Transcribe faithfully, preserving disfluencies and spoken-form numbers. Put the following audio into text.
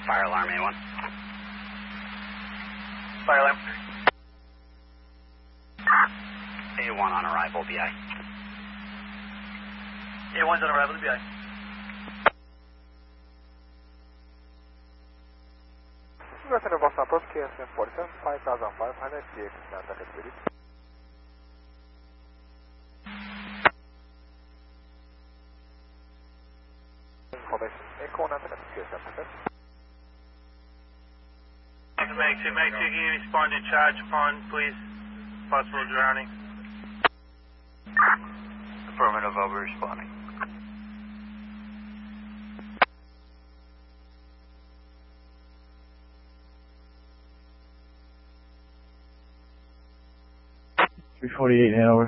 Fire alarm, A one. Fire alarm. A one on arrival, B I. A one's on arrival, B I. Center Boston approach, K S M forty-seven, five thousand five hundred, G X contact activity. Information, Echo one hundred, K S M forty-seven. Mag two, Mag two, can you respond to charge upon, please? Possible drowning. Affirmative, I'll be responding. three forty-eight Hanover.